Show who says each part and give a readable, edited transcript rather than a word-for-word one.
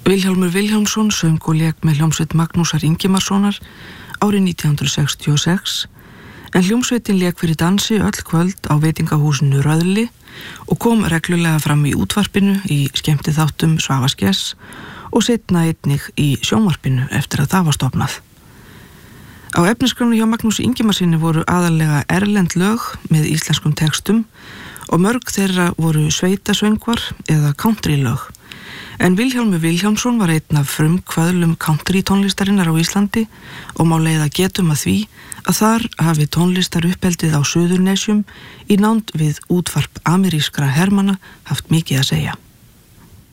Speaker 1: Vilhjálmur Vilhjálmsson söng og lék með hljómsveit Magnúsar Ingimarssonar árið 1966, en hljómsveitin lék fyrir dansi öll kvöld á veitingahúsinu Röðli og kom reglulega fram í útvarpinu í skemmtiþáttum Svavars Gess og seinna einnig í sjónvarpinu eftir að það var stofnað. Á efniskránu hjá Magnúsi Ingimarssyni voru aðallega erlend lög með íslenskum textum og mörg þeirra voru sveitasöngvar eða countrylög. En Vilhjálmur Vilhjálmsson var einn af frumkvöðlum country tónlistarinnar á Íslandi og má leiða getum að því að þar hafi tónlistar uppeldið á Suðurnesjum í nánd við útvarp amerískra hermanna haft mikið að segja.